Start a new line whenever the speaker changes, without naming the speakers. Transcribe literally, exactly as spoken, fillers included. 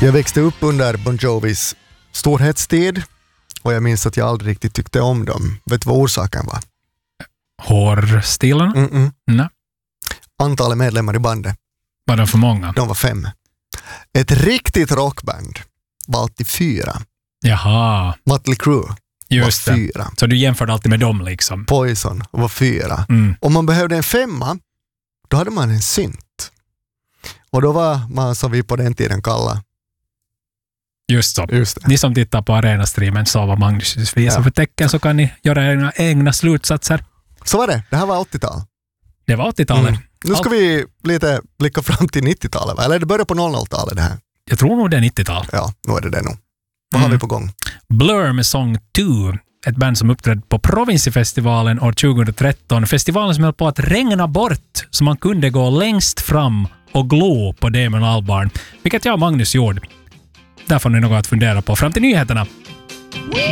Jag växte upp under Bon Jovis storhetstid och jag minns att jag aldrig riktigt tyckte om dem. Vet du vad orsaken var?
Hårstilen?
Mm-mm.
Nej.
Antalet medlemmar i bandet.
Var de för många?
De var fem. Ett riktigt rockband var alltid fyra.
Jaha.
Mötley Crüe
Just
var
det.
fyra.
Så du jämförde alltid med dem liksom?
Poison var fyra.
Mm.
Om man behövde en femma, då hade man en synt. Och då var man, som vi på den tiden kallade.
Just så.
Just det.
Ni som tittar på Arena-streamen sa vad Magnus visar
Ja.
för tecken, så kan ni göra egna, egna slutsatser.
Så var det. Det här var åttiotal.
Det var åttiotalet.
Mm. Nu ska
Allt-
vi lite blicka fram till nittiotalet. Va? Eller det börjar på noll noll-talet det här.
Jag tror nog det är nittiotal.
Ja, nu är det det nog. Vad
Mm.
har vi på gång?
Blur med sång två. Ett band som uppträdde på Provinsifestivalen år tjugohundratretton. Festivalen som höll på att regna bort så man kunde gå längst fram och glo på Damon Albarn. Vilket jag och Magnus gjorde. Där får ni något att fundera på. Fram till nyheterna.